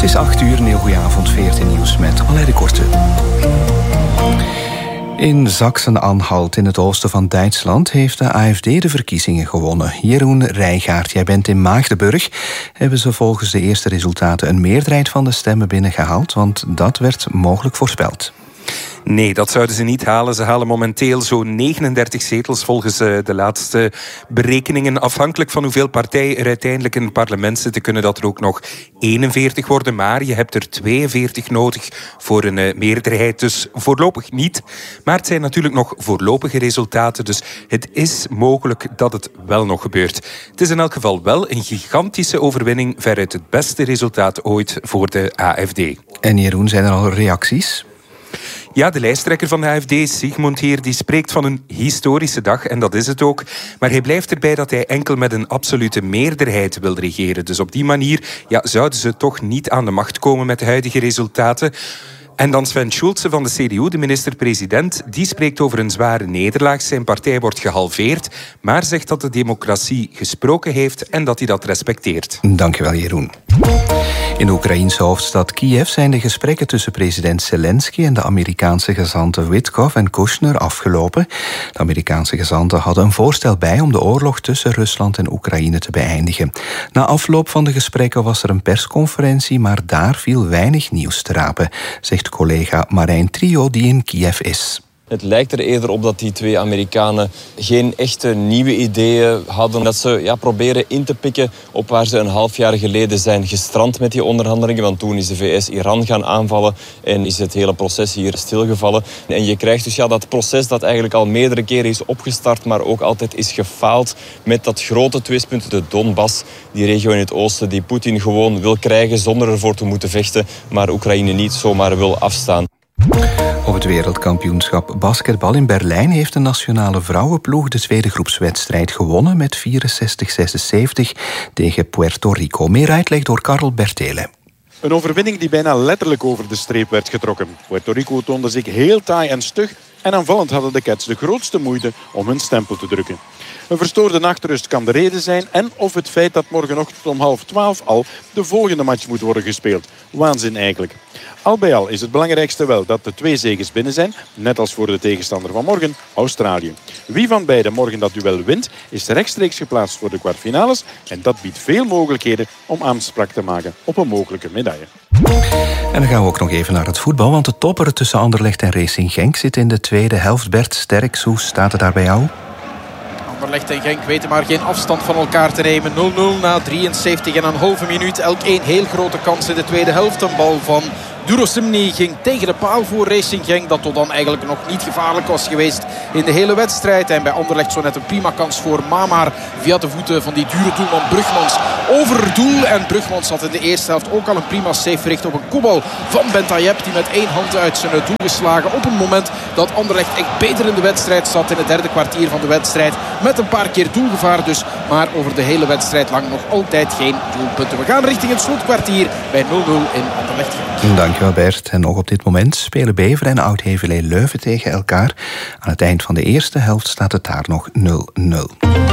Het is 8 uur, een heel goeie avond, 14 nieuws met Alain de Korte. In Sachsen-Anhalt, in het oosten van Duitsland, heeft de AfD de verkiezingen gewonnen. Jeroen Rijgaard, jij bent in Maagdenburg. Hebben ze volgens de eerste resultaten een meerderheid van de stemmen binnengehaald? Want dat werd mogelijk voorspeld. Nee, dat zouden ze niet halen. Ze halen momenteel zo'n 39 zetels volgens de laatste berekeningen. Afhankelijk van hoeveel partijen er uiteindelijk in het parlement zitten, kunnen dat er ook nog 41 worden. Maar je hebt er 42 nodig voor een meerderheid. Dus voorlopig niet. Maar het zijn natuurlijk nog voorlopige resultaten. Dus het is mogelijk dat het wel nog gebeurt. Het is in elk geval wel een gigantische overwinning. Veruit het beste resultaat ooit voor de AfD. En Jeroen, zijn er al reacties? Ja, de lijsttrekker van de AfD, Sigmund Heer, die spreekt van een historische dag. En dat is het ook. Maar hij blijft erbij dat hij enkel met een absolute meerderheid wil regeren. Dus op die manier zouden ze toch niet aan de macht komen met de huidige resultaten. En dan Sven Schulze van de CDU, de minister-president, die spreekt over een zware nederlaag. Zijn partij wordt gehalveerd, maar zegt dat de democratie gesproken heeft en dat hij dat respecteert. Dankjewel, Jeroen. In de Oekraïense hoofdstad Kiev zijn de gesprekken tussen president Zelensky en de Amerikaanse gezanten Witkoff en Kushner afgelopen. De Amerikaanse gezanten hadden een voorstel bij om de oorlog tussen Rusland en Oekraïne te beëindigen. Na afloop van de gesprekken was er een persconferentie, maar daar viel weinig nieuws te rapen, zegt collega Marijn Trio, die in Kiev is. Het lijkt er eerder op dat die twee Amerikanen geen echte nieuwe ideeën hadden. Dat ze proberen in te pikken op waar ze een half jaar geleden zijn gestrand met die onderhandelingen. Want toen is de VS Iran gaan aanvallen en is het hele proces hier stilgevallen. En je krijgt dus dat proces dat eigenlijk al meerdere keren is opgestart, maar ook altijd is gefaald met dat grote twistpunt, de Donbass, die regio in het oosten, die Poetin gewoon wil krijgen zonder ervoor te moeten vechten, maar Oekraïne niet zomaar wil afstaan. Op het wereldkampioenschap basketbal in Berlijn heeft de nationale vrouwenploeg de tweede groepswedstrijd gewonnen met 64-76 tegen Puerto Rico. Meer uitleg door Karel Bertele. Een overwinning die bijna letterlijk over de streep werd getrokken. Puerto Rico toonde zich heel taai en stug en aanvallend hadden de Cats de grootste moeite om hun stempel te drukken. Een verstoorde nachtrust kan de reden zijn en of het feit dat morgenochtend om 11:30 al de volgende match moet worden gespeeld. Waanzin eigenlijk. Al bij al is het belangrijkste wel dat de 2 zeges binnen zijn, net als voor de tegenstander van morgen, Australië. Wie van beiden morgen dat duel wint, is rechtstreeks geplaatst voor de kwartfinales en dat biedt veel mogelijkheden om aanspraak te maken op een mogelijke medaille. En dan gaan we ook nog even naar het voetbal, want de topper tussen Anderlecht en Racing Genk zit in de tweede helft. Bert Sterks, hoe staat het daar bij jou? Anderlecht en Genk weten maar geen afstand van elkaar te nemen. 0-0 na 73,5 minuut. Elk één heel grote kans in de tweede helft. Een bal van Durosimni ging tegen de paal voor Racing Genk. Dat tot dan eigenlijk nog niet gevaarlijk was geweest in de hele wedstrijd. En bij Anderlecht zo net een prima kans voor Mamar via de voeten van die dure doelman Brugmans over het doel. En Brugmans had in de eerste helft ook al een prima save verricht op een kopbal van Bentayeb, die met 1 hand uit zijn doel geslagen op een moment dat Anderlecht echt beter in de wedstrijd zat in het derde kwartier van de wedstrijd. Met een paar keer doelgevaar dus, maar over de hele wedstrijd lang nog altijd geen doelpunten. We gaan richting het slotkwartier bij 0-0 in Anderlecht. Dankjewel Bert. En nog op dit moment spelen Bever en Oud-Heverlee Leuven tegen elkaar. Aan het eind van de eerste helft staat het daar nog 0-0.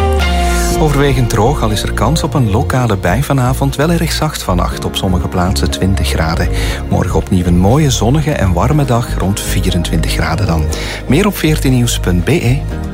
Overwegend droog, al is er kans op een lokale bui vanavond. Wel erg zacht vannacht, op sommige plaatsen 20 graden. Morgen opnieuw een mooie, zonnige en warme dag, rond 24 graden dan. Meer op 14nieuws.be.